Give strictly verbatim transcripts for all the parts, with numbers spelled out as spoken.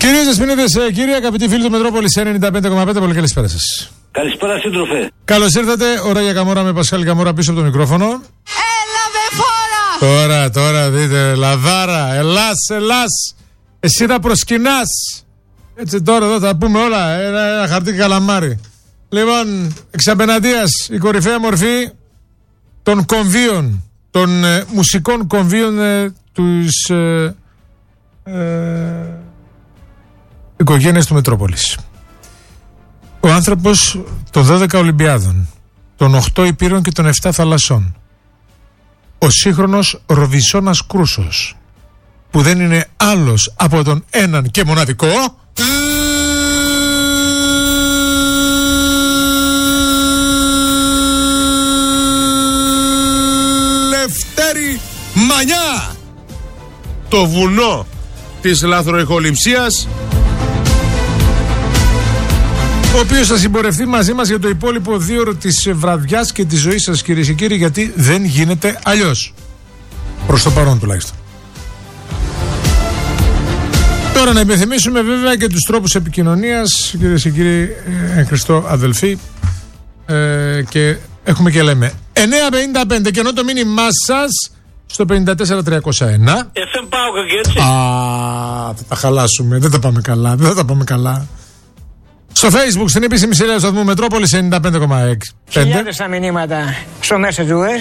Κυρίες και σπινίδες, κύριοι, αγαπητοί φίλοι του Μετρόπολης ενενήντα πέντε κόμμα πέντε, πολύ καλησπέρα σας. Καλησπέρα, σύντροφε. Καλώς ήρθατε, ώρα για Καμόρα με Πασχάλη Καμόρα πίσω από το μικρόφωνο. Έλα με φόρα! Τώρα, τώρα δείτε, Λαδάρα, Ελλάς, Ελλάς, εσύ θα προσκυνάς. Έτσι τώρα εδώ θα πούμε όλα, ένα, ένα χαρτί καλαμάρι. Λοιπόν, εξ απεναντίας η κορυφαία μορφή των κομβίων, των ε, μουσικών κομβίων ε, τους ε, ε, οικογένειες του Μετρόπολης. Ο άνθρωπος των δώδεκα Ολυμπιάδων, των οκτώ Υπήρων και των επτά θαλασσών. Ο σύγχρονος Ροβινσόνας Κρούσος, που δεν είναι άλλος από τον έναν και μοναδικό Λευτέρη Μανιά, το βουνό της λαθροϊχοληψίας, ο οποίος θα συμπορευτεί μαζί μας για το υπόλοιπο δύο ώρο της βραδιάς και της ζωής σας, κυρίες και κύριοι, γιατί δεν γίνεται αλλιώς. Προς το παρόν τουλάχιστον. Τώρα να υπενθυμίσουμε βέβαια και τους τρόπους επικοινωνίας, κυρίες και κύριοι, ε, Χριστό αδελφοί, ε, και έχουμε και λέμε εννιά πενήντα πέντε και ενώ το μήνυμά σας στο πενήντα τέσσερα τριακόσια ένα. εφ εμ πάω και έτσι. Α, θα τα χαλάσουμε, δεν τα πάμε καλά, δεν θα τα πάμε καλά. Στο Facebook, στην επίσημη σειρά του σταθμού Μετρόπολης ενενήντα πέντε κόμμα πέντε. Χιλιάδες τα μηνύματα στο Messenger.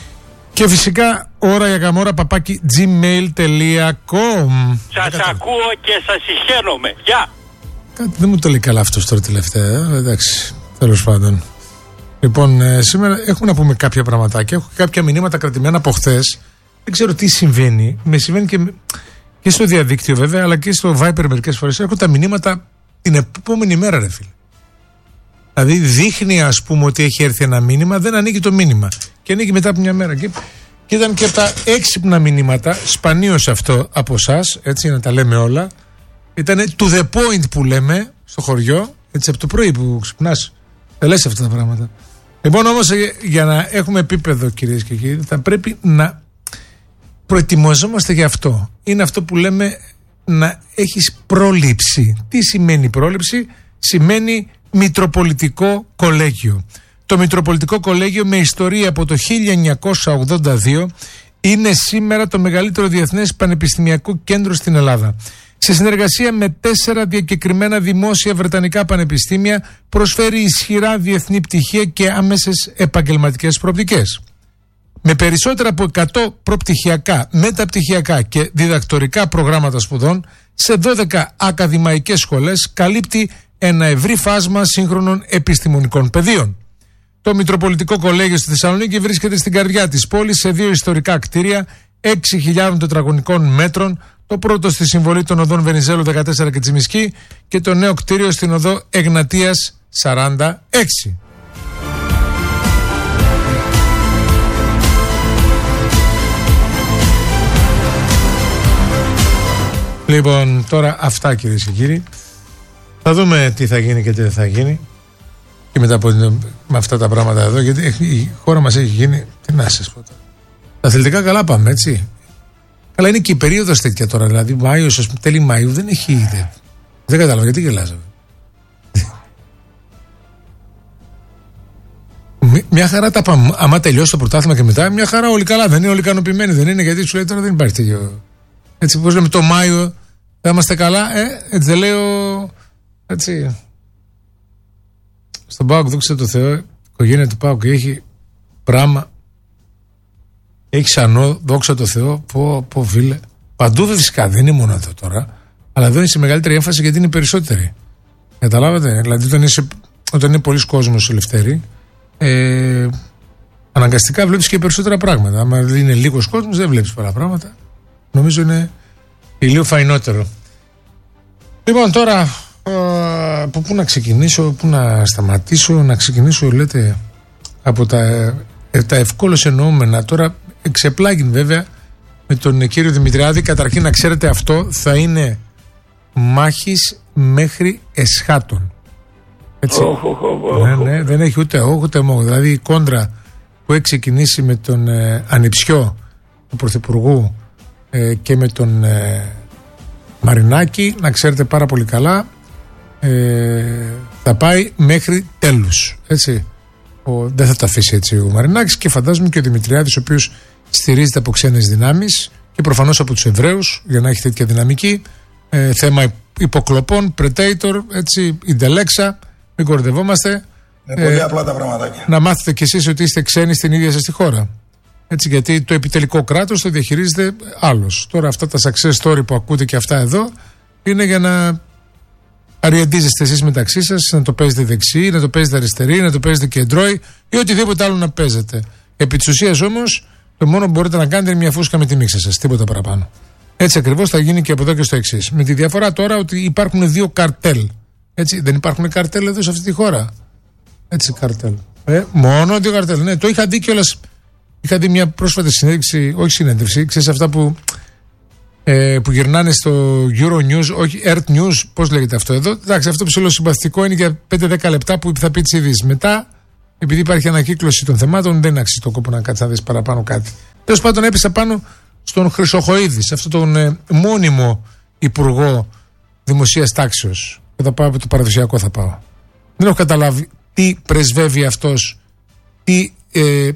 Και φυσικά ώρα για Καμόρα παπάκι gmail τελεία com. Σας ακούω και σας συγχαίρομαι. Γεια. Κάτι δεν μου το λέει καλά αυτό τώρα τελευταία. Εντάξει, τέλος πάντων. Λοιπόν, ε, σήμερα έχουμε να πούμε κάποια πραγματάκια. Έχω κάποια μηνύματα κρατημένα από χθες. Δεν ξέρω τι συμβαίνει. Με συμβαίνει και, και στο διαδίκτυο βέβαια, αλλά και στο Viber μερικές φορές. Έχω τα μηνύματα την επόμενη μέρα, ρε φίλε. Δηλαδή δείχνει, ας πούμε, ότι έχει έρθει ένα μήνυμα, δεν ανοίγει το μήνυμα. Και ανοίγει μετά από μια μέρα. Και, και ήταν και από τα έξυπνα μηνύματα, σπανίως αυτό από εσάς, έτσι να τα λέμε όλα. Ήταν to the point που λέμε στο χωριό, έτσι από το πρωί που ξυπνάς. Δεν λες αυτά τα πράγματα. Λοιπόν, όμως, για να έχουμε επίπεδο, κυρίες και κύριοι, θα πρέπει να προετοιμαζόμαστε για αυτό. Είναι αυτό που λέμε να έχεις πρόληψη. Τι σημαίνει πρόληψη? Σημαίνει Μητροπολιτικό Κολέγιο. Το Μητροπολιτικό Κολέγιο, με ιστορία από το χίλια εννιακόσια ογδόντα δύο, είναι σήμερα το μεγαλύτερο διεθνές πανεπιστημιακό κέντρο στην Ελλάδα. Σε συνεργασία με τέσσερα διακεκριμένα δημόσια βρετανικά πανεπιστήμια, προσφέρει ισχυρά διεθνή πτυχία και άμεσες επαγγελματικές προοπτικές. Με περισσότερα από εκατό προπτυχιακά, μεταπτυχιακά και διδακτορικά προγράμματα σπουδών σε δώδεκα ακαδημαϊκές σχολές, καλύπτει ένα ευρύ φάσμα σύγχρονων επιστημονικών πεδίων. Το Μητροπολιτικό Κολέγιο στη Θεσσαλονίκη βρίσκεται στην καρδιά της πόλης, σε δύο ιστορικά κτίρια έξι χιλιάδων τετραγωνικών μέτρων, το πρώτο στη συμβολή των οδών Βενιζέλου δεκατέσσερα και Τσιμισκή και το νέο κτίριο στην οδό Εγνατίας σαράντα έξι. Λοιπόν, τώρα αυτά, κυρίες και κύριοι. Θα δούμε τι θα γίνει και τι δεν θα γίνει. Και μετά από με αυτά τα πράγματα εδώ, γιατί η χώρα μας έχει γίνει. Τι να σας πω τώρα. Τα αθλητικά καλά πάμε, έτσι. Αλλά είναι και η περίοδος τέτοια τώρα. Δηλαδή, Μάιος, ας πούμε, τέλη Μαΐου δεν έχει ιδέα. Δεν κατάλαβα γιατί γελάζαμε. Μια χαρά τα πάμε. Άμα τελειώσει το πρωτάθλημα και μετά, μια χαρά όλοι καλά. Δεν είναι όλοι ικανοποιημένοι. Δεν είναι, γιατί σου λέει τώρα δεν υπάρχει τέτοιο. Έτσι, πώς λέμε, το Μάιο θα είμαστε καλά. Ε, έτσι δεν λέω. Έτσι. Στον ΠΑΟΚ, δόξα τω Θεώ, η οικογένεια του ΠΑΟΚ έχει πράγμα. Έχει ξανό, δόξα τω Θεώ, πω, πω φίλε. Παντού φυσικά, δεν είναι μόνο εδώ τώρα. Αλλά εδώ είναι σε μεγαλύτερη έμφαση γιατί είναι οι περισσότεροι. Καταλάβατε. Δηλαδή, όταν, είσαι, όταν είναι πολλοί κόσμος ελευθεροί, ε, αναγκαστικά βλέπεις και περισσότερα πράγματα. Αν είναι λίγος κόσμος, δεν βλέπεις πολλά πράγματα. Νομίζω είναι λίγο φαϊνότερο. Λοιπόν, τώρα ε, από πού να ξεκινήσω, πού να σταματήσω, να ξεκινήσω, λέτε, από τα, ε, τα ευκόλως εννοούμενα. Τώρα εξεπλάγει βέβαια με τον κύριο Δημητριάδη. Καταρχήν να ξέρετε, αυτό θα είναι μάχης μέχρι εσχάτων. Έτσι. Oh, oh, oh, oh. Ναι, ναι, δεν έχει ούτε όχι ούτε μόγο. Δηλαδή η κόντρα που έχει ξεκινήσει με τον ε, ανιψιό του Πρωθυπουργού ε, και με τον, ε, Μαρινάκη, να ξέρετε πάρα πολύ καλά, ε, θα πάει μέχρι τέλους. Έτσι. Ο, δεν θα τα αφήσει έτσι ο Μαρινάκης, και φαντάζομαι και ο Δημητριάδης, ο οποίος στηρίζεται από ξένες δυνάμεις και προφανώς από τους Εβραίους για να έχει τέτοια δυναμική. Ε, θέμα υποκλοπών, Predator, έτσι, Ιντελέξα, μην κορδευόμαστε. Είναι πολύ απλά τα πραγματάκια. Να μάθετε κι εσείς ότι είστε ξένοι στην ίδια σας τη χώρα. Έτσι, γιατί το επιτελικό κράτος το διαχειρίζεται άλλος. Τώρα αυτά τα success story που ακούτε και αυτά εδώ είναι για να αριαντίζεστε εσείς μεταξύ σας, να το παίζετε δεξί, να το παίζετε αριστερή, να το παίζετε κεντρώι ή οτιδήποτε άλλο να παίζετε. Επί της ουσίας όμως, το μόνο που μπορείτε να κάνετε είναι μια φούσκα με τη μίξα σας, τίποτα παραπάνω. Έτσι ακριβώς θα γίνει και από εδώ και στο εξής. Με τη διαφορά τώρα ότι υπάρχουν δύο καρτέλ. Έτσι, δεν υπάρχουν καρτέλ εδώ σε αυτή τη χώρα. Έτσι, καρτέλ. Ε, μόνο δύο καρτέλ. Ναι, το είχα δει κιόλας. Είχα δει μια πρόσφατη συνέντευξη, όχι συνέντευξη, ξέρεις αυτά που, ε, που γυρνάνε στο Euronews, όχι Earth News, πώς λέγεται αυτό εδώ. Εντάξει, αυτό που σε λέω συμπαθητικό είναι για πέντε δέκα λεπτά που θα πει τις ειδήσεις. Μετά, επειδή υπάρχει ανακύκλωση των θεμάτων, δεν αξίζει το κόπο να κάτσει να δεις παραπάνω κάτι. Τέλος πάντων, έπεσα πάνω στον Χρυσοχοΐδη, σε αυτόν τον ε, μόνιμο υπουργό δημοσίας τάξεως. Και θα πάω από το παραδοσιακό, θα πάω. Δεν έχω καταλάβει τι πρεσβεύει αυτός, τι. Ε,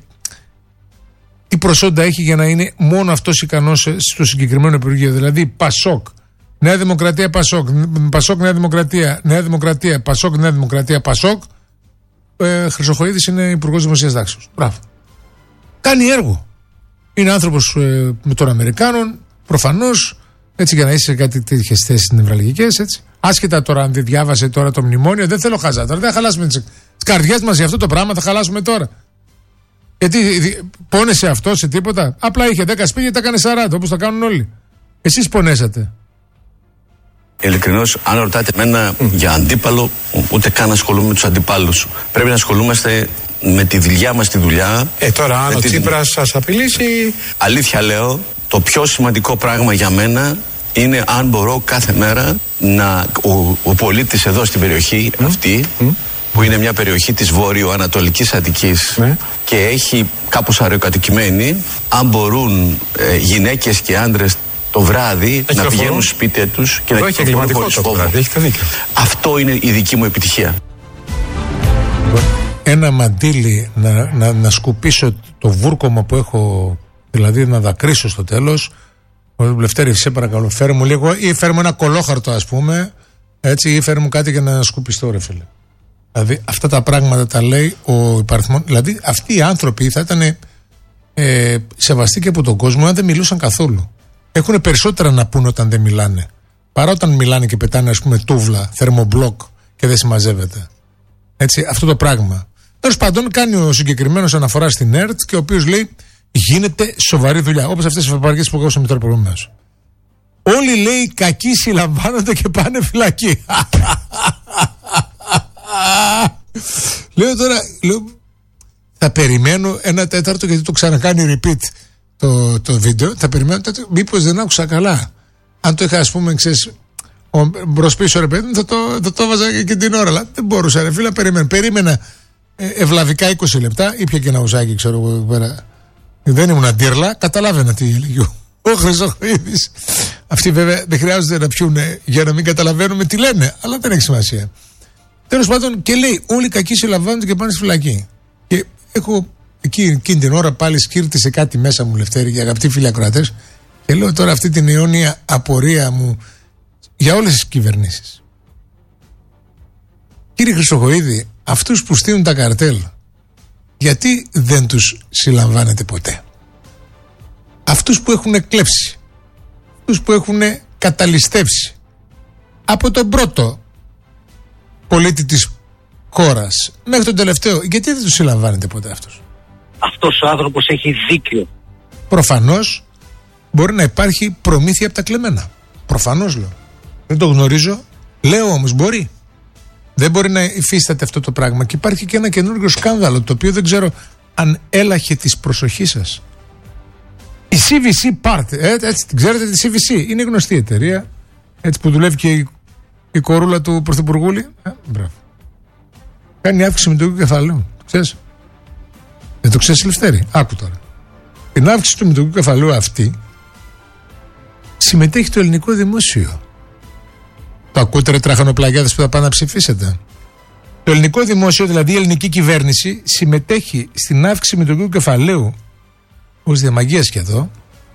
Τι προσόντα έχει για να είναι μόνο αυτός ικανός στο συγκεκριμένο Υπουργείο. Δηλαδή, Πασόκ, Νέα Δημοκρατία, Πασόκ, Πασόκ, Νέα Δημοκρατία, Νέα Δημοκρατία, Πασόκ, Νέα Δημοκρατία, Πασόκ. Ε, Χρυσοχοΐδης είναι Υπουργός Δημοσίας Τάξεως. Μπράβο. Κάνει έργο. Είναι άνθρωπος ε, με των Αμερικάνων, προφανώς, έτσι, για να είσαι σε κάτι τέτοιες θέσεις νευραλγικές, έτσι. Άσχετα τώρα αν δεν διάβασε τώρα το μνημόνιο, δεν θέλω χαζά τώρα. Δεν θα χαλάσουμε τις καρδιές μας για αυτό το πράγμα, θα χαλάσουμε τώρα. Γιατί πόνεσαι αυτό σε τίποτα? Απλά είχε δέκα σπίτια και τα έκανε σαράντα, όπως τα κάνουν όλοι. Εσείς πονέσατε. Ειλικρινώς, αν ρωτάτε εμένα mm. για αντίπαλο, ούτε καν ασχολούμαι με τους αντιπάλους. Πρέπει να ασχολούμαστε με τη δουλειά μας τη δουλειά. Ε, τώρα, αν ο τη... Τσίπρας σας απειλήσει. Αλήθεια λέω, το πιο σημαντικό πράγμα για μένα είναι αν μπορώ κάθε μέρα να. Ο, ο πολίτης εδώ στην περιοχή mm. αυτή. Mm. που είναι μια περιοχή της βόρειο-ανατολικής Αττικής ναι. και έχει κάπως αραιοκατοικημένη, αν μπορούν ε, γυναίκες και άντρες το βράδυ έχει να πηγαίνουν σπίτι τους και εδώ να κυκλοφορούν χωρίς φόβο. Αυτό είναι η δική μου επιτυχία. Ένα μαντίλι να, να, να σκουπίσω το βούρκωμα που έχω, δηλαδή να δακρύσω στο τέλος. Λευτέρη, σε παρακαλώ, φέρε μου λίγο, ή φέρε μου ένα κολόχαρτο, ας πούμε, έτσι, ή φέρε μου κάτι για να σκουπιστώ, ρε φίλε. Δηλαδή αυτά τα πράγματα τα λέει ο υπαριθμόν. Δηλαδή αυτοί οι άνθρωποι θα ήταν ε, σεβαστοί και από τον κόσμο αν δεν μιλούσαν καθόλου. Έχουν περισσότερα να πούν όταν δεν μιλάνε, παρά όταν μιλάνε και πετάνε, ας πούμε, τούβλα, θερμομπλοκ και δεν συμμαζεύεται. Έτσι, αυτό το πράγμα. Τέλος πάντων, κάνει ο συγκεκριμένος αναφορά στην ΕΡΤ και ο οποίος λέει γίνεται σοβαρή δουλειά. Όπως αυτές οι φαπαργές που ακούσαμε τώρα προηγουμένως. Όλοι, λέει, κακοί συλλαμβάνονται και πάνε φυλακή. Λέω τώρα, λέω, θα περιμένω ένα τέταρτο, γιατί το ξανακάνει repeat το, το βίντεο. Θα περιμένω τέταρτο, μήπως δεν άκουσα καλά. Αν το είχα, ας πούμε, ξέρεις, μπρος πίσω, ρε παιδί, θα το, θα το βάζα και την ώρα. Αλλά δεν μπορούσα, ρε φίλε, περίμενα. Περίμενα ε, ευλαβικά είκοσι λεπτά, ήπια και ένα ουζάκι, ξέρω εγώ εδώ πέρα. Δεν ήμουν αντίρλα, καταλάβαινα τι έλεγε ο Χρυσοχοΐδης. Αυτοί βέβαια δεν χρειάζονται να πιούν για να μην καταλαβαίνουμε τι λένε, αλλά δεν έχει σημασία. Τέλος πάντων, και λέει: όλοι οι κακοί συλλαμβάνονται και πάνε στη φυλακή. Και έχω εκεί, εκείνη την ώρα πάλι σκύρτησε κάτι μέσα μου, Λευτέρη, και αγαπητοί φίλοι ακροατές, και λέω τώρα αυτή την αιώνια απορία μου για όλες τις κυβερνήσεις. Κύριε Χρυσοχοΐδη, αυτούς που στείλουν τα καρτέλ, γιατί δεν τους συλλαμβάνετε ποτέ? Αυτούς που έχουν κλέψει, αυτούς που έχουν καταλυστεύσει από τον πρώτο πολίτη της χώρας μέχρι τον τελευταίο, γιατί δεν τους συλλαμβάνετε ποτέ αυτούς? Αυτός ο άνθρωπος έχει δίκιο. Προφανώς μπορεί να υπάρχει προμήθεια από τα κλεμμένα. Προφανώς λέω. Δεν το γνωρίζω. Λέω όμως μπορεί. Δεν μπορεί να υφίσταται αυτό το πράγμα. Και υπάρχει και ένα καινούργιο σκάνδαλο, το οποίο δεν ξέρω αν έλαχε της προσοχής σας. Η σι βι σι Part, ε, έτσι την ξέρετε τη σι βι σι, είναι γνωστή εταιρεία, έτσι, που δουλεύει και η, η κορούλα του Πρωθυπουργούλη. Ε, μπράβο. Κάνει αύξηση με το κεφαλαίου. Το ξέρεις? Δεν το ξέρεις, Λευτέρη? Άκου τώρα. Την αύξηση του μετοχικού κεφαλαίου αυτή συμμετέχει το ελληνικό δημόσιο. Το ακούτε, ρε τραχανοπλαγιάδες που θα πάνε να ψηφίσετε? Το ελληνικό δημόσιο, δηλαδή η ελληνική κυβέρνηση, συμμετέχει στην αύξηση μητρικού κεφαλαίου ως διαμαγείας και εδώ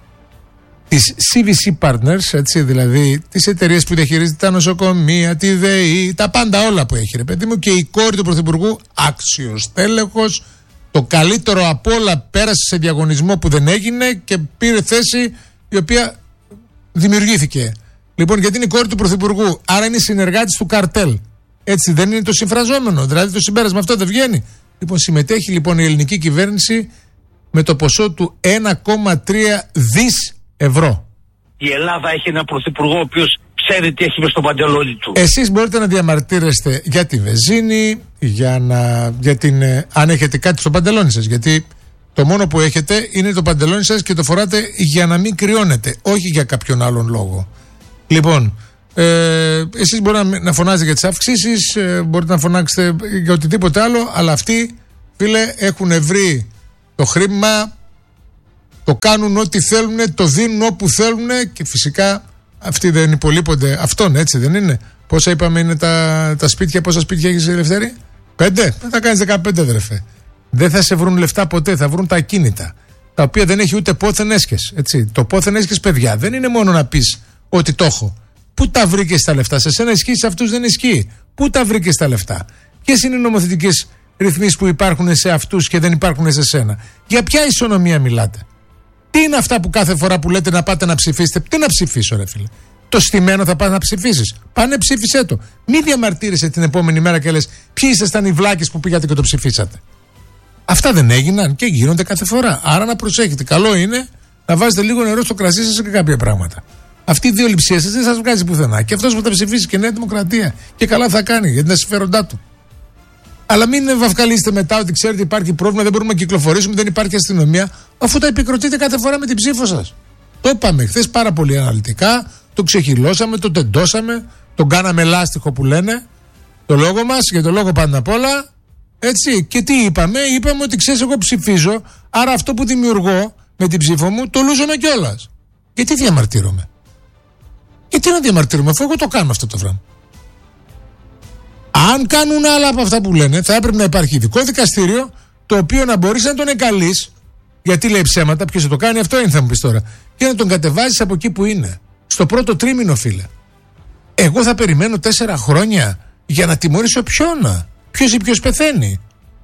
της σι βι σι Partners, έτσι, δηλαδή τις εταιρείες που διαχειρίζεται τα νοσοκομεία, τη ΔΕΗ, τα πάντα όλα που έχει, ρε παιδί μου, και η κόρη του Πρωθυπουργού, άξιος τέλεχος, το καλύτερο απ' όλα, πέρασε σε διαγωνισμό που δεν έγινε και πήρε θέση η οποία δημιουργήθηκε. Λοιπόν, γιατί είναι η κόρη του Πρωθυπουργού, άρα είναι συνεργάτης του καρτέλ. Έτσι δεν είναι το συμφραζόμενο? Δηλαδή το συμπέρασμα αυτό δεν βγαίνει? Λοιπόν, συμμετέχει λοιπόν η ελληνική κυβέρνηση με το ποσό του ένα κόμμα τρία δις ευρώ. Η Ελλάδα έχει έναν πρωθυπουργό ο οποίος ξέρει τι έχει μες στο παντελόνι του. Εσείς μπορείτε να διαμαρτύρεστε για τη βενζίνη, για να, για την, ε, αν έχετε κάτι στο παντελόνι σας. Γιατί το μόνο που έχετε είναι το παντελόνι σας και το φοράτε για να μην κρυώνετε, όχι για κάποιον άλλον λόγο. Λοιπόν, ε, εσείς μπορείτε να, να φωνάζετε για τις αυξήσεις, ε, μπορείτε να φωνάξετε για οτιδήποτε άλλο, αλλά αυτοί, φίλε, έχουν βρει το χρήμα, το κάνουν ό,τι θέλουν, το δίνουν όπου θέλουν και φυσικά αυτοί δεν υπολείπονται αυτόν, έτσι δεν είναι? Πόσα είπαμε είναι τα, τα σπίτια, πόσα σπίτια έχεις, Ελευθέρη? Πέντε? Δεν θα κάνεις δεκαπέντε, αδερφέ. Δεν θα σε βρουν λεφτά ποτέ, θα βρουν τα ακίνητα, τα οποία δεν έχει ούτε πόθεν έσχες, έτσι. Το πόθεν έσχες, παιδιά, δεν είναι μόνο να πεις ότι το έχω. Πού τα βρήκες τα λεφτά? Σε σένα ισχύει, σε αυτούς δεν ισχύει. Πού τα βρήκες τα λεφτά? Ποιες είναι οι νομοθετικές ρυθμίσεις που υπάρχουν σε αυτούς και δεν υπάρχουν σε σένα? Για ποια ισονομία μιλάτε? Τι είναι αυτά που κάθε φορά που λέτε να πάτε να ψηφίσετε? Τι να ψηφίσω, ρε φίλε? Το στημένο θα πας να ψηφίσεις? Πάνε ψήφισέ το. Μην διαμαρτύρεσαι την επόμενη μέρα και λες ποιοι ήσασταν οι βλάκες που πήγατε και το ψηφίσατε. Αυτά δεν έγιναν και γίνονται κάθε φορά. Άρα να προσέχετε. Καλό είναι να βάζετε λίγο νερό στο κρασί σας και κάποια πράγματα. Αυτή η διοληψία σας δεν σας βγάζει πουθενά. Και αυτός που θα ψηφίσει και Νέα Δημοκρατία. Και καλά θα κάνει για την συμφέροντά του. Αλλά μην βαφκαλίσετε μετά ότι ξέρετε υπάρχει πρόβλημα, δεν μπορούμε να κυκλοφορήσουμε, δεν υπάρχει αστυνομία, αφού τα επικροτείτε κάθε φορά με την ψήφο σας. Το είπαμε χθες πάρα πολύ αναλυτικά, το ξεχυλώσαμε, το τεντώσαμε, τον κάναμε λάστιχο που λένε, το λόγο μας και το λόγο πάντα απ' όλα. Έτσι. Και τι είπαμε? Είπαμε ότι ξέρεις, εγώ ψηφίζω, άρα αυτό που δημιουργώ με την ψήφο μου το λούζομαι κιόλας. Γιατί διαμαρτύρομαι? Γιατί να διαμαρτύρομαι, αφού εγώ το κάνω αυτό το πράγμα? Αν κάνουν άλλα από αυτά που λένε, θα έπρεπε να υπάρχει ειδικό δικαστήριο το οποίο να μπορείς να τον εγκαλείς, γιατί λέει ψέματα. Ποιος θα το κάνει αυτό, είναι, θα μου πεις τώρα, και να τον κατεβάζεις από εκεί που είναι. Στο πρώτο τρίμηνο, φίλε. Εγώ θα περιμένω τέσσερα χρόνια για να τιμωρήσω ποιον? Ποιος ή ποιος πεθαίνει?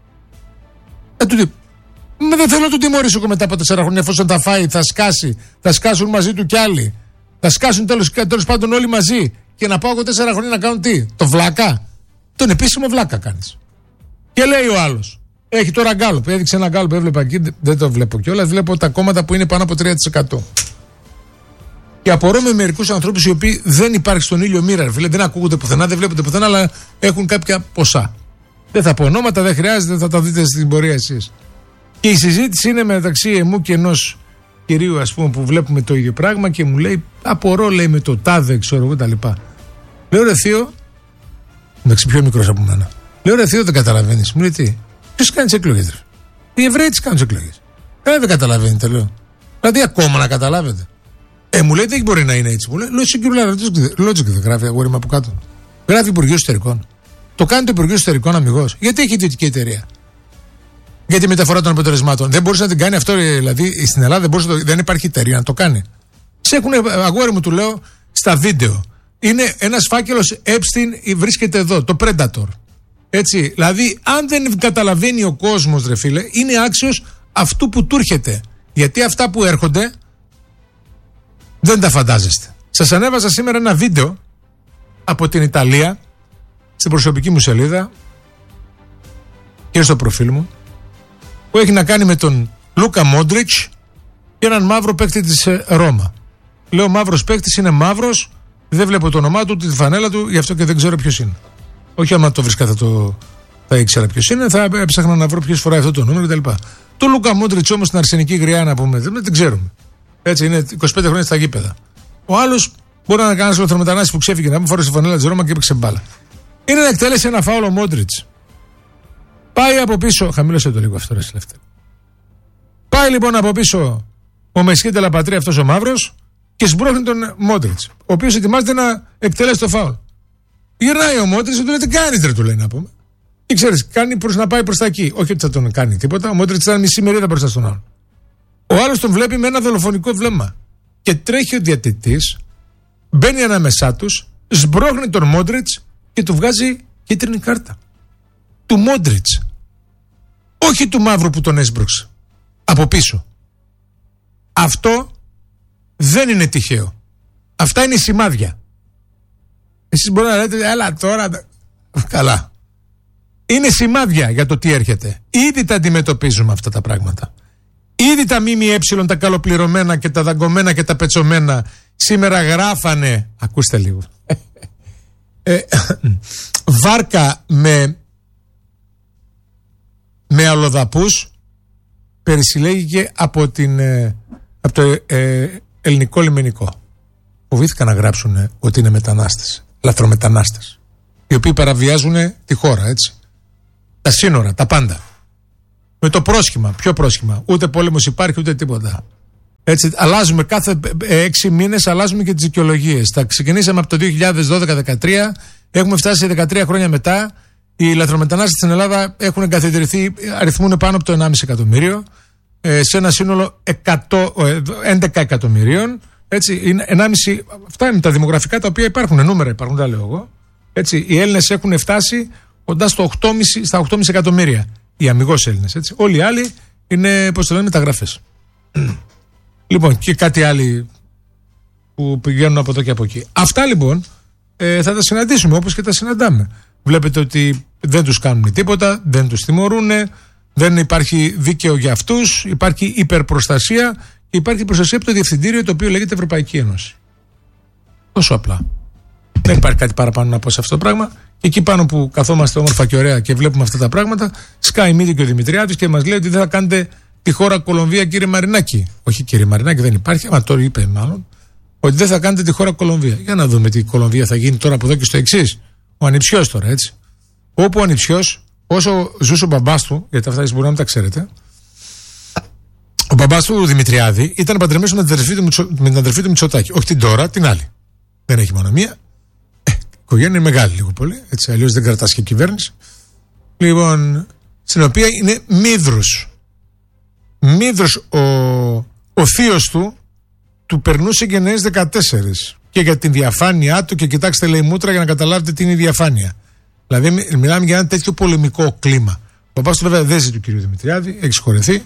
Ε, του, με δεν θέλω να τον τιμωρήσω εγώ μετά από τέσσερα χρόνια, εφόσον θα φάει, θα σκάσει, θα σκάσουν μαζί του κι άλλοι. Θα σκάσουν τέλος, τέλος πάντων όλοι μαζί. Και να πάω εγώ τέσσερα χρόνια να κάνω τι? Το βλάκα? Τον επίσημο βλάκα κάνεις. Και λέει ο άλλος, έχει τώρα γκάλωπ, έδειξε ένα γκάλωπ, έβλεπα εκεί, δεν το βλέπω κιόλας, βλέπω τα κόμματα που είναι πάνω από τρία τοις εκατό. Και απορώ με μερικούς ανθρώπους οι οποίοι δεν υπάρχει στον ήλιο μοίρα, φίλε, δεν ακούγονται πουθενά, δεν βλέπετε πουθενά, αλλά έχουν κάποια ποσά. Δεν θα πω ονόματα, δεν χρειάζεται, θα τα δείτε στην πορεία εσείς. Και η συζήτηση είναι μεταξύ εμού και ενός κυρίου, ας πούμε, που βλέπουμε το ίδιο πράγμα και μου λέει, απορώ, λέει, με το τάδε, ξέρω εγώ τα λοιπά. Λέω, ρε θείο, εντάξει, πιο μικρός από μένα. Λέω, ρε θείο, δεν καταλαβαίνεις. Μου λέει, τι? Ποιος κάνει τις εκλογές, ρε? Οι Εβραίοι τις κάνουν τις εκλογές. Ε, δεν καταλαβαίνετε, λέω. Δηλαδή, ακόμα να καταλάβετε. Ε, μου λέει, δεν μπορεί να είναι έτσι. Μου λέει, Logic δεν γράφει, αγόρι μου από κάτω. Γράφει Υπουργείο Εσωτερικών. Το κάνει το Υπουργείο Εσωτερικών αμιγώς. Γιατί έχει ιδιωτική εταιρεία? Για τη μεταφορά των αποτελεσμάτων. Δεν μπορούσε να την κάνει αυτό, δηλαδή στην Ελλάδα δεν, μπορούσε, δεν υπάρχει εταιρεία να το κάνει. Σε έχουν, αγόρι μου, του λέω, στα βίντεο. Είναι ένας φάκελος Epstein, βρίσκεται εδώ, το Predator. Έτσι, δηλαδή, αν δεν καταλαβαίνει ο κόσμος, ρε φίλε, είναι άξιος αυτού που του έρχεται. Γιατί αυτά που έρχονται δεν τα φαντάζεστε. Σας ανέβαζα σήμερα ένα βίντεο από την Ιταλία στην προσωπική μου σελίδα και στο προφίλ μου, που έχει να κάνει με τον Λούκα Μόντριτς και έναν μαύρο παίκτη της Ρώμα. Λέω μαύρος παίκτης, είναι μαύρος, δεν βλέπω το όνομά του, τη φανέλα του, γι' αυτό και δεν ξέρω ποιος είναι. Όχι άμα το βρίσκα θα, το, θα ήξερα ποιος είναι, θα έψαχνα να βρω ποιος φοράει αυτό το νούμερο κτλ. Το Λούκα Μόντριτς όμως στην αρσενική γριά, να πούμε, δεν την ξέρουμε. Έτσι, είναι είκοσι πέντε χρόνια στα γήπεδα. Ο άλλος μπορεί να είναι κανένας λοθρομετανάστης που ξέφυγε να μην φορέσει τη φανέλα της Ρώμα και έπαιξε μπάλα. Είναι να εκτέλεσε ένα φάουλο Μόντριτς. Πάει από πίσω, χαμήλωσε το λίγο αυτό, ρε Ελευθέρη. Πάει λοιπόν από πίσω ο Μεσχίντε Λαπατρί, αυτός ο μαύρος, και σμπρώχνει τον Μόντριτς, ο οποίος ετοιμάζεται να εκτελέσει το φάουλ. Γυρνάει ο Μόντριτς και του λέει: τι κάνεις, ρε, του λέει να πούμε. Και ξέρεις, κάνει προς να πάει προς τα εκεί. Όχι ότι θα τον κάνει τίποτα. Ο Μόντριτς ήταν μισή μερίδα μπροστά στον άλλον. Ο άλλος τον βλέπει με ένα δολοφονικό βλέμμα. Και τρέχει ο διαιτητής, μπαίνει ανάμεσά τους, σμπρώχνει τον Μόντριτς και του βγάζει κίτρινη κάρτα. Του Μόντριτς. Όχι του μαύρου που τον έσπρωξε. Από πίσω. Αυτό δεν είναι τυχαίο. Αυτά είναι σημάδια. Εσείς μπορεί να λέτε, έλα τώρα. Καλά. Είναι σημάδια για το τι έρχεται. Ήδη τα αντιμετωπίζουμε αυτά τα πράγματα. Ήδη τα ΜΜΕ, τα καλοπληρωμένα και τα δαγκωμένα και τα πετσωμένα σήμερα γράφανε. Ακούστε λίγο. ε, βάρκα με με αλλοδαπούς περισυλλέγηκε από, την, ε, από το ε, ελληνικό λιμενικό. Φοβήθηκαν να γράψουν ε, ότι είναι μετανάστες, λαθρομετανάστες, οι οποίοι παραβιάζουν τη χώρα, έτσι. Τα σύνορα, τα πάντα. Με το πρόσχημα, ποιο πρόσχημα, ούτε πόλεμος υπάρχει ούτε τίποτα. Έτσι, αλλάζουμε κάθε έξι μήνες, αλλάζουμε και τις δικαιολογίες. Τα ξεκινήσαμε από το δύο χιλιάδες δώδεκα δεκατρία, έχουμε φτάσει σε δεκατρία χρόνια μετά. Οι λαθρομετανάστες στην Ελλάδα έχουν εγκαθιδρυθεί, αριθμούν πάνω από το ενάμιση εκατομμύριο, ε, σε ένα σύνολο εκατό, έντεκα εκατομμυρίων. Έτσι, είναι ενάμιση, αυτά είναι τα δημογραφικά τα οποία υπάρχουν, νούμερα υπάρχουν, τα λέω εγώ. Έτσι, οι Έλληνες έχουν φτάσει κοντά στο οκτώ κόμμα πέντε, στα οκτώ κόμμα πέντε εκατομμύρια. Οι αμιγώς Έλληνες. Έτσι. Όλοι οι άλλοι είναι, πώς το λένε, μεταγραφές. Λοιπόν, και κάτι άλλοι που πηγαίνουν από εδώ και από εκεί. Αυτά λοιπόν ε, θα τα συναντήσουμε όπως και τα συναντάμε. Βλέπετε ότι δεν τους κάνουν τίποτα, δεν τους τιμωρούν, δεν υπάρχει δίκαιο για αυτούς, υπάρχει υπερπροστασία και υπάρχει προστασία από το διευθυντήριο το οποίο λέγεται Ευρωπαϊκή Ένωση. Τόσο απλά. Δεν υπάρχει κάτι παραπάνω να πω σε αυτό το πράγμα. Και εκεί πάνω που καθόμαστε όμορφα και ωραία και βλέπουμε αυτά τα πράγματα, σκάει μύτη και ο Δημητριάδης και μας λέει ότι δεν θα κάνετε τη χώρα Κολομβία, κύριε Μαρινάκη. Όχι, κύριε Μαρινάκη, δεν υπάρχει, αλλά τώρα είπε μάλλον ότι δεν θα κάνετε τη χώρα Κολομβία. Για να δούμε τι η Κολομβία θα γίνει τώρα από εδώ και στο εξής. Ο ανιψιός τώρα, έτσι. Όπου ο ανιψιός, όσο ζούσε ο μπαμπάς του, γιατί αυτά εσείς μπορεί να μην τα ξέρετε, ο μπαμπάς του Δημητριάδη ήταν παντρεμένος με την αδερφή του, Μητσο... με την αδερφή του Μητσοτάκη. Όχι την τώρα, την άλλη. Δεν έχει μόνο μία. Ε, η οικογένεια είναι μεγάλη λίγο πολύ, έτσι, αλλιώς δεν κρατάς και κυβέρνηση. Λοιπόν, στην οποία είναι Μύδρος. Μύδρος, ο, ο θείος του, του περνούσε γενναίες δεκατέσσερα. Και για την διαφάνειά του, και κοιτάξτε, λέει μούτρα για να καταλάβετε τι είναι η διαφάνεια. Δηλαδή, μιλάμε για ένα τέτοιο πολεμικό κλίμα. Ο παπάς του, βέβαια, δεν ζει του κυρίου Δημητριάδη, έχει συγχωρεθεί.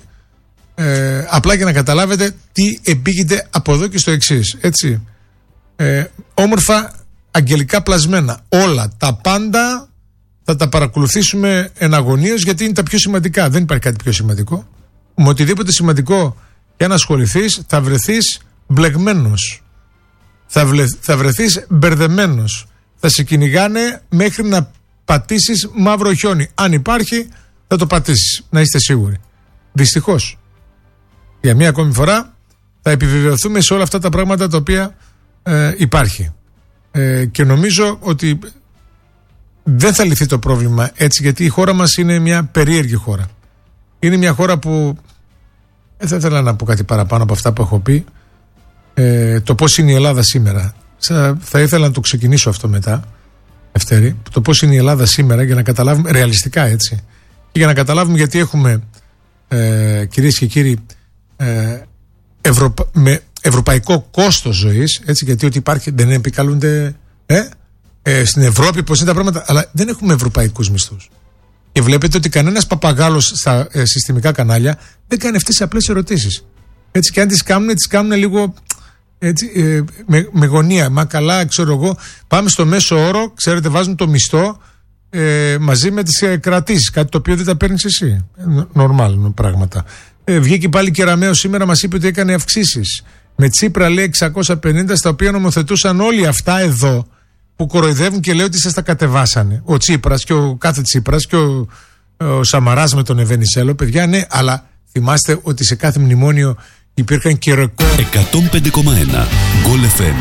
Ε, απλά για να καταλάβετε τι επήγεται από εδώ και στο εξής. Έτσι. Ε, όμορφα, αγγελικά πλασμένα. Όλα, τα πάντα θα τα παρακολουθήσουμε εναγωνίως, γιατί είναι τα πιο σημαντικά. Δεν υπάρχει κάτι πιο σημαντικό. Με οτιδήποτε σημαντικό για να ασχοληθείς, θα βρεθείς μπλεγμένος. Θα, βλε, θα βρεθείς μπερδεμένος. Θα σε κυνηγάνε μέχρι να πατήσεις μαύρο χιόνι. Αν υπάρχει, θα το πατήσεις. Να είστε σίγουροι. Δυστυχώς, για μία ακόμη φορά, θα επιβεβαιωθούμε σε όλα αυτά τα πράγματα τα οποία ε, υπάρχει. Ε, και νομίζω ότι δεν θα λυθεί το πρόβλημα έτσι, γιατί η χώρα μας είναι μια περίεργη χώρα. Είναι μια χώρα που δεν θα ήθελα να πω κάτι παραπάνω από αυτά που έχω πει. Ε, το πώς είναι η Ελλάδα σήμερα. Θα, θα ήθελα να το ξεκινήσω αυτό μετά, Ευτέρη. Το πώς είναι η Ελλάδα σήμερα, για να καταλάβουμε ρεαλιστικά, έτσι. Και για να καταλάβουμε γιατί έχουμε, ε, κυρίες και κύριοι, ε, ευρωπα, με ευρωπαϊκό κόστος ζωής, έτσι, γιατί ότι υπάρχει, δεν επικαλούνται ε, ε, στην Ευρώπη πώς είναι τα πράγματα, αλλά δεν έχουμε ευρωπαϊκούς μισθούς. Και βλέπετε ότι κανένας παπαγάλος στα ε, συστημικά κανάλια δεν κάνει αυτές τις απλές ερωτήσεις. Έτσι, και αν τις κάνουν, τις κάνουν λίγο έτσι, ε, με, με γωνία. Μα καλά, ξέρω εγώ, πάμε στο μέσο όρο, ξέρετε, βάζουν το μισθό ε, μαζί με τις ε, κρατήσεις, κάτι το οποίο δεν τα παίρνεις εσύ. Νορμάλ πράγματα. Ε, βγήκε πάλι Κεραμέως σήμερα, μας είπε ότι έκανε αυξήσεις. Με Τσίπρα λέει εξακόσια πενήντα, στα οποία νομοθετούσαν όλοι αυτά εδώ που κοροϊδεύουν και λέει ότι σας τα κατεβάσανε. Ο Τσίπρας και ο κάθε Τσίπρας και ο, ο Σαμαράς με τον Ευενιζέλο, παιδιά, ναι, αλλά θυμάστε ότι σε κάθε μνημόνιο υπήρχαν και ρεκόρ. εκατόν πέντε κόμμα ένα Γκολ εφ εμ.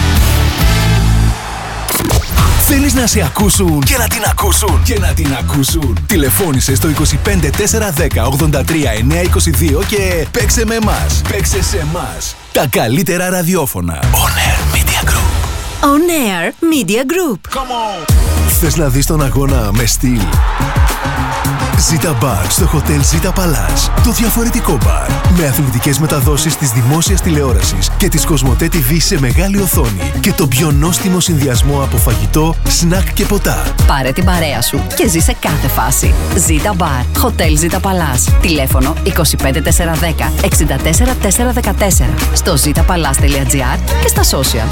Θέλεις να σε ακούσουν και να την ακούσουν και να την ακούσουν. Τηλεφώνησε στο είκοσι πέντε τέσσερα δέκα ογδόντα τρία εννιακόσια είκοσι δύο και παίξε με εμάς. Παίξε σε εμάς. Τα καλύτερα ραδιόφωνα. On Air Media Group. On Air Media Group. Θες να δεις τον αγώνα με στυλ? Zita Bar στο Hotel Zita Palace. Το διαφορετικό μπαρ. Με αθλητικές μεταδόσεις της δημόσιας τηλεόρασης και της Κοσμοτέ τι βι σε μεγάλη οθόνη. Και το πιο νόστιμο συνδυασμό από φαγητό, σνακ και ποτά. Πάρε την παρέα σου και ζήσε κάθε φάση. Zita Bar. Hotel Zita Palace. Τηλέφωνο είκοσι πέντε τετρακόσια δέκα εξήντα τέσσερα τετρακόσια δεκατέσσερα. Στο zitapalace τελεία gr και στα social.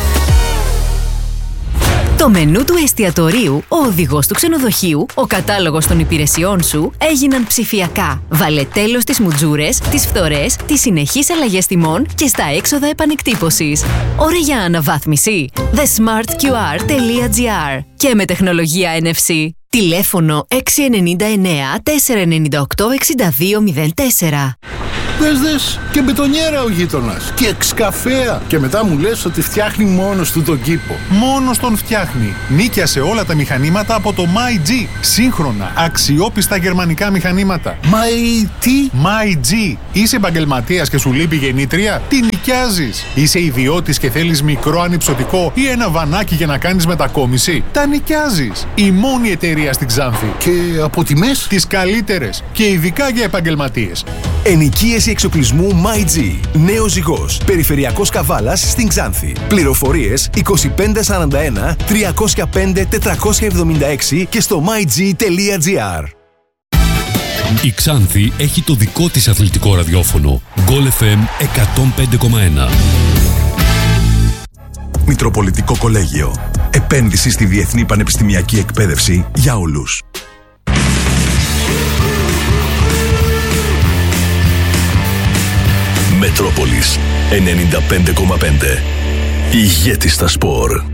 Το μενού του εστιατορίου, ο οδηγός του ξενοδοχείου, ο κατάλογος των υπηρεσιών σου έγιναν ψηφιακά. Βάλε τέλος στις μουτζούρες, τις φθορές, τις συνεχείς αλλαγές τιμών και στα έξοδα επανεκτύπωσης. Ώρα για αναβάθμιση. the smart q r τελεία gr και με τεχνολογία εν εφ σι. Τηλέφωνο έξι εννιά εννιά τέσσερα εννιά οκτώ εξήντα δύο μηδέν τέσσερα. Δες δες και μπετονιέρα ο γείτονας και εξκαφέα και μετά μου λες ότι φτιάχνει μόνος του τον κήπο. Μόνος τον φτιάχνει. Νίκιασε όλα τα μηχανήματα από το MyG. Σύγχρονα, αξιόπιστα γερμανικά μηχανήματα. My τι? MyG. Είσαι επαγγελματίας και σου λείπει γεννήτρια? Τι νοικιάζεις? Είσαι ιδιώτης και θέλεις μικρό ανυψωτικό ή ένα βανάκι για να κάνεις μετακόμιση? Τα νοικιάζεις. Η μόνη εταιρεία στην Ξάνθη. Και από τιμές? Τις καλύτερες και ειδικά για επαγγελματίες. Ενοικίαση εξοπλισμού MyG. Νέος Ζυγός. Περιφερειακός Καβάλας στην Ξάνθη. Πληροφορίες είκοσι πέντε σαράντα ένα τριακόσια πέντε τετρακόσια εβδομήντα έξι και στο myg τελεία gr. Η Ξάνθη έχει το δικό της αθλητικό ραδιόφωνο. Goal εφ εμ εκατόν πέντε κόμμα ένα. Μητροπολιτικό Κολέγιο. Επένδυση στη διεθνή πανεπιστημιακή εκπαίδευση για όλους. Μετρόπολης ενενήντα πέντε κόμμα πέντε. Ηγέτη στα σπορ.